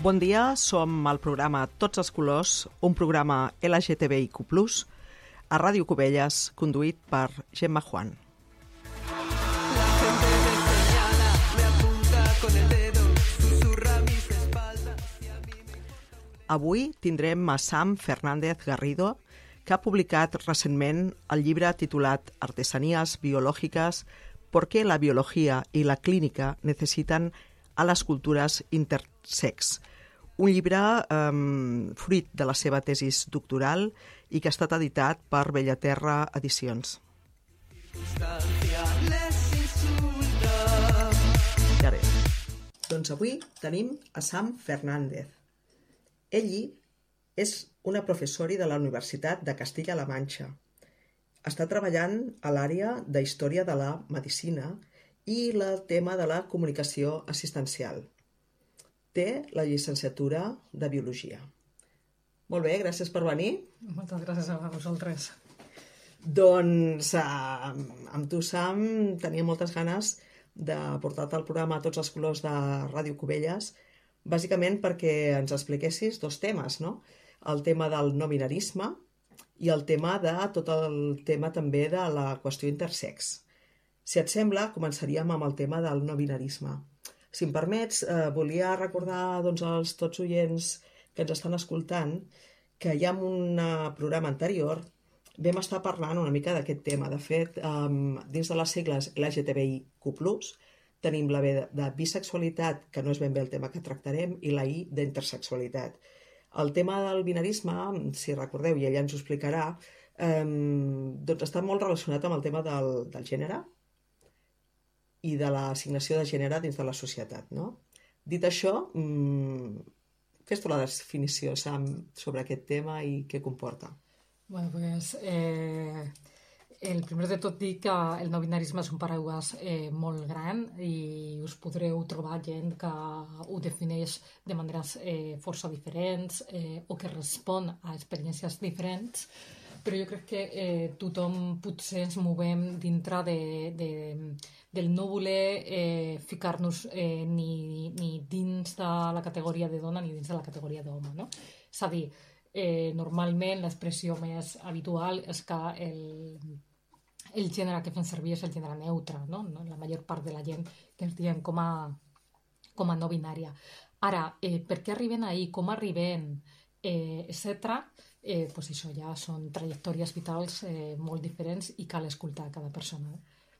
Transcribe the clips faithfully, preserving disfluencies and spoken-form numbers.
Bon dia, som al programa Tots els colors, un programa L G T B I Q plus, a Ràdio Cubelles, conduït per Gemma Juan. Avui tindrem a Sam Fernández Garrido, que ha publicat recentment el llibre titulat Artesanías biológicas, ¿por qué la biología y la clínica necesitan a les cultures intersex? Un llibre eh, fruit de la seva tesis doctoral i que ha estat editat per Bellaterra Edicions. Ja bé. Doncs avui tenim a Sam Fernández. Ell és una professora de la Universitat de Castilla-La Manxa. Està treballant a l'àrea de Història de la Medicina i el tema de la comunicació assistencial. Té la llicenciatura de Biologia. Molt bé, gràcies per venir. Moltes gràcies a vosaltres. Doncs eh, amb tu, Sam, tenia moltes ganes de portar-te al programa Tots els colors de Ràdio Cubelles, bàsicament perquè ens expliquessis dos temes, no? El tema del no binarisme i el tema de tot el tema també de la qüestió intersex. Si et sembla, començaríem amb el tema del no binarisme. Si em permets, eh, volia recordar doncs, als tots oients que ens estan escoltant que ja en un programa anterior vam estar parlant una mica d'aquest tema. De fet, eh, dins de les sigles L G T B I Q plus, tenim la B de bisexualitat, que no és ben bé el tema que tractarem, i la I d'intersexualitat. El tema del binarisme, si recordeu, i ella ens ho explicarà, eh, doncs està molt relacionat amb el tema del, del gènere i de l'assignació de gènere dins de la societat, no? Dit això, mmm, fes tu la definició, Sam, sobre aquest tema i què comporta. Bueno, pues, eh, el primer de tot dir que el no binarisme és un paraigües eh, molt gran i us podreu trobar gent que ho defineix de maneres eh, força diferents eh, o que respon a experiències diferents, però jo crec que eh, tothom potser ens movem dintre de, de, del no voler eh, ficar-nos eh, ni, ni dins de la categoria de dona ni dins de la categoria d'home, no? És a dir, eh, normalment l'expressió més habitual és que el, el gènere que fem servir és el gènere neutre, no? La major part de la gent que ens diem com a, com a no binària. Ara, eh, per què arriben ahí, com arriben, eh, etcètera, Eh, pues això ja són trajectòries vitals eh, molt diferents i cal escoltar cada persona.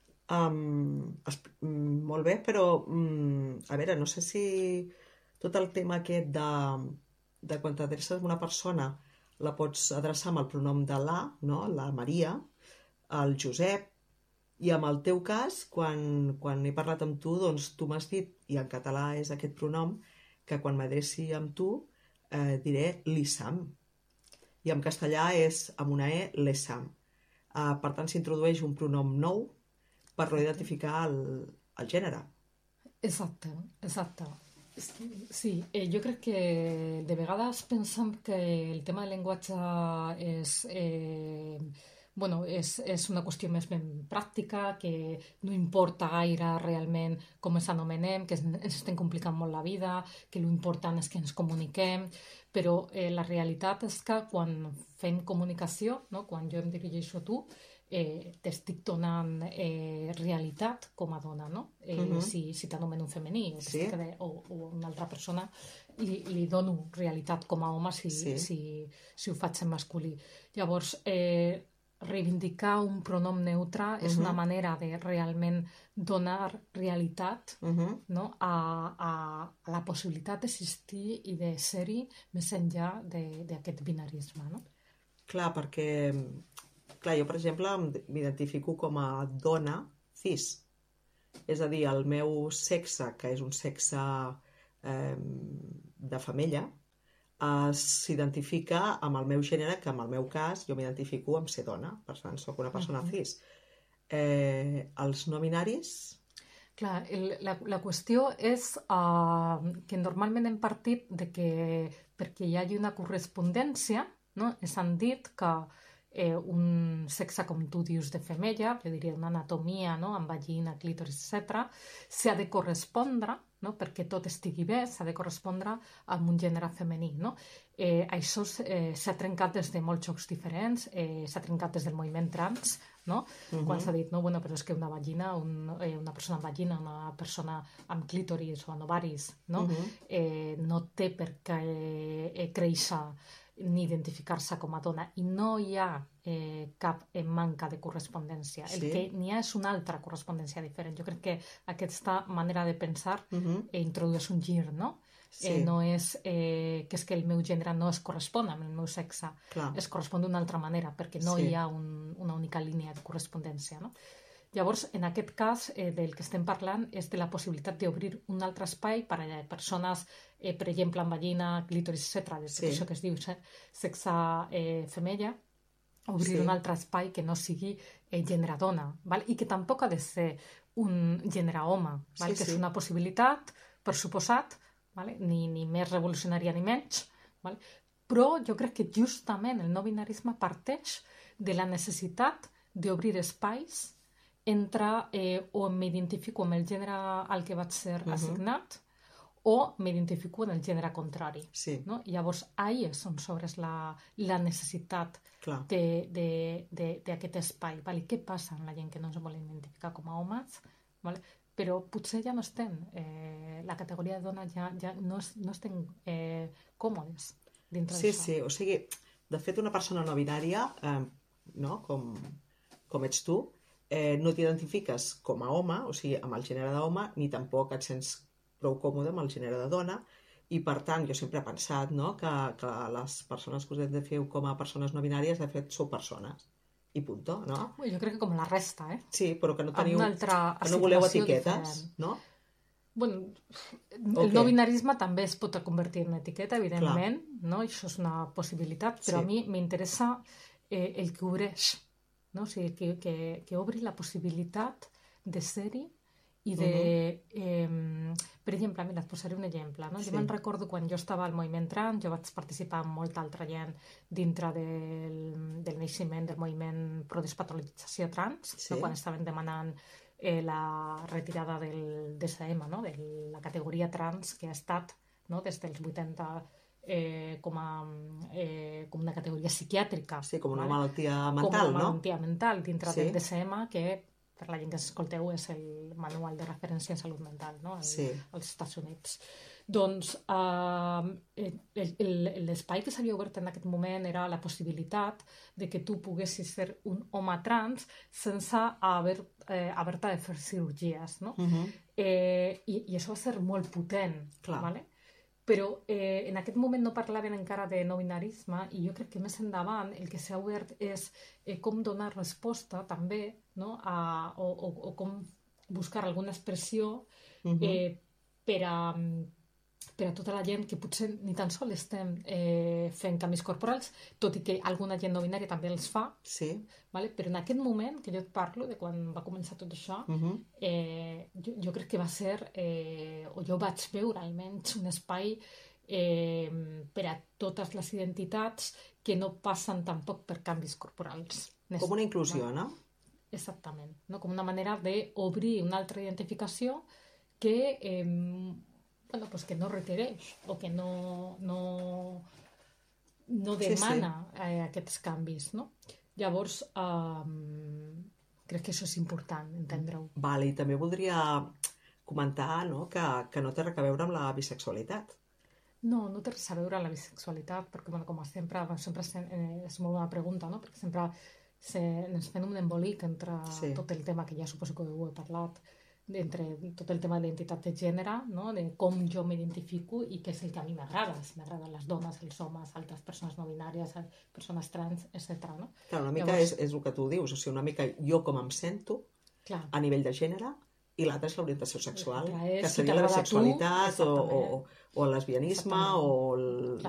Um, es, um, molt bé, però um, a veure, no sé si tot el tema aquest de, de quan t'adreces a una persona la pots adreçar amb el pronom de la, no? La Maria, el Josep, i en el teu cas, quan, quan he parlat amb tu, doncs tu m'has dit, i en català és aquest pronom, que quan m'adreci amb tu eh, diré l'Issam. I en castellà és amb una E, l'Essam. Uh, per tant, s'introdueix un pronom nou per no identificar el, el gènere. Exacte, exacte. Sí, eh, jo crec que de vegades pensem que el tema del llenguatge és, eh, bueno, és, és una qüestió més ben pràctica, que no importa gaire realment com ens anomenem, que ens estem complicant molt la vida, que l'important és que ens comuniquem, però eh, la realitat és que quan fem comunicació, no? Quan jo em dirigeixo a tu, eh, t'estic donant eh, realitat com a dona, no? Eh, uh-huh. Si, si t'anomeno femení o, sí. de, o, o una altra persona, li, li dono realitat com a home si, sí. si, si ho faig en masculí. Llavors, eh, reivindicar un pronom neutre és uh-huh. una manera de realment donar realitat uh-huh. no? a, a, a la possibilitat d'existir i de ser-hi més enllà d'aquest binarisme. No? Clar, perquè clar, jo, per exemple, m'identifico com a dona cis. És a dir, el meu sexe, que és un sexe eh, de femella, s'identifica amb el meu gènere, que en el meu cas jo m'identifico amb ser dona, per tant soc una persona uh-huh. cis. Eh, els no binaris? Clar, el, la, la qüestió és uh, que normalment hem partit de que perquè hi hagi una correspondència, no? Ens han dit que eh, un sexe, com tu dius, de femella, jo diria una anatomia, no? Amb vagina, clítoris, etcètera, s'ha de correspondre no? Perquè tot estigui bé s'ha de correspondre amb un gènere femení, no? Eh, això eh, s'ha trencat des de molts jocs diferents, eh, s'ha trencat des del moviment trans, no? Uh-huh. Quan s'ha dit, no, bueno, però és que una vagina, un, eh, una persona amb vagina, una persona amb clítoris o amb ovaris, no? Uh-huh. eh, no té per què eh, créixer ni identificar-se com a dona, i no hi ha eh, cap eh, manca de correspondència. Sí. El que n'hi ha és una altra correspondència diferent. Jo crec que aquesta manera de pensar uh-huh. eh, introdueix un gir, no? Sí. Eh, no és eh, que és que el meu gènere no es correspon amb el meu sexe. Clar. Es correspon d'una altra manera, perquè no sí. hi ha un, una única línia de correspondència, no? Llavors, en aquest cas, eh, del que estem parlant és de la possibilitat d'obrir un altre espai per a persones, eh, per exemple, amb vagina, clítoris, etcètera, de tot sí. això que es diu sexe eh, femella, obrir sí. un altre espai que no sigui eh, gènere dona, val? I que tampoc ha de ser un gènere home, val? Sí, que sí. és una possibilitat, per suposat, vale? ni, ni més revolucionària ni menys, vale? Però jo crec que justament el no binarisme parteix de la necessitat d'obrir espais entre eh, o m'identifico amb el gènere al que vaig ser uh-huh. assignat o m'identifico en el gènere contrari. Sí. No? I llavors, ahí és on s'obres la, la necessitat d'aquest espai. Vale? Què passa amb la gent que no ens volen identificar com a homes? Vale? Però potser ja no estem, eh, la categoria de dona ja, ja no, es, no estem eh, còmodes dintre sí, d'això. Sí, sí, o sigui, de fet una persona no binària, eh, no? com, com ets tu, eh, no t'identifiques com a home, o sigui, amb el gènere d'home, ni tampoc et sents prou còmode amb el gènere de dona, i per tant jo sempre he pensat, no? que, que les persones que us identifiqueu com a persones no binàries, de fet, sou persones. I punto, no? Jo crec que com la resta, eh? Sí, però que no teniu... Que no voleu etiquetes, diferent. No? Bueno, el okay. no binarisme també es pot convertir en etiqueta, evidentment, no? Això és una possibilitat, però sí. a mi m'interessa eh, el que obreix, no? O sigui, que, que, que obri la possibilitat de ser-hi i de... Uh-huh. eh, per exemple, mira, et posaré un exemple, no? Sí. Jo me'n recordo quan jo estava al moviment trans, jo vaig participar amb molta altra gent dintre del, del naixement del moviment pro despatologització trans, sí. no? Quan estaven demanant eh, la retirada del D S M, no? De la categoria trans, que ha estat, no? Des dels vuitanta eh, com, a, eh, com una categoria psiquiàtrica. Sí, com una vale? malaltia mental, com una no? malaltia mental dintre sí. del D S M, que per la gent que s'escolteu és el manual de referència en salut mental, no? El, sí. als Estats Units. Doncs uh, l'espai que s'havia obert en aquest moment era la possibilitat de que tu poguessis ser un home trans sense haver, eh, haver-te de fer cirurgies, no? Uh-huh. eh, i, i això va ser molt potent, clar. ¿Vale? Però eh, en aquest moment no parlaven encara de no binarisme i jo crec que més endavant el que s'ha obert és eh, com donar resposta també, no? a, o, o, o com buscar alguna expressió uh-huh. eh, per, a, per a tota la gent que potser ni tan sols estem eh, fent canvis corporals, tot i que alguna gent no binària també els fa, sí. Vale? Però en aquest moment que jo et parlo, de quan va començar tot això, uh-huh. eh, jo, jo crec que va ser, eh, o jo vaig veure almenys un espai eh, per a totes les identitats que no passen tampoc per canvis corporals. Com una inclusió, no? Exactament, no? Com una manera d'obrir una altra identificació que, eh, bueno, pues que no requereix o que no, no, no demana sí, sí. Eh, aquests canvis, no? Llavors, um, crec que això és important, entendre-ho. Vale, i també voldria comentar, no? que, que no té res a veure amb la bisexualitat. No, no té res a veure amb la bisexualitat, perquè, bueno, com sempre, sempre és molt bona pregunta, no? Perquè sempre se, ens fem un embolic entre sí. tot el tema que ja suposo que ho he parlat, entre tot el tema d'identitat de gènere, no? De com jo m'identifico i què és el que a mi m'agrada, si m'agraden les dones, els homes, altres persones no binàries, persones trans, etcètera. No? Clar, una mica Llavors... és, és el que tu dius, o sigui, una mica jo com em sento Clar. a nivell de gènere i l'altre és l'orientació sexual, és, que seria la bisexualitat o, o, o el lesbianisme o el,